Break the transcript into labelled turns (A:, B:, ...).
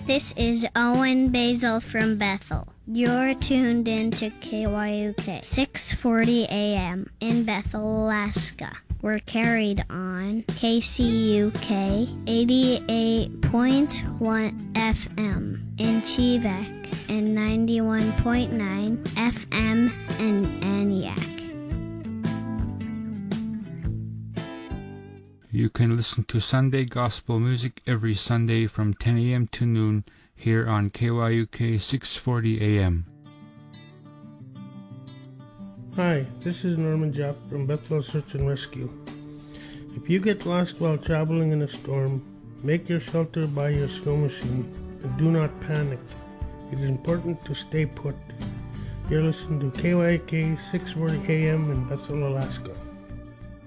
A: This is Owen Basil from Bethel. You're tuned in to KYUK 640 AM in Bethel, Alaska. We're carried on KCUK 88.1 FM in Chivak and 91.9 FM in Aniak.
B: You can listen to Sunday gospel music every Sunday from 10 a.m. to noon here on KYUK 640 AM.
C: Hi, this is Norman Japp from Bethel Search and Rescue. If you get lost while traveling in a storm, make your shelter by your snow machine and do not panic. It is important to stay put. You're listening to KYUK 640 AM in Bethel, Alaska.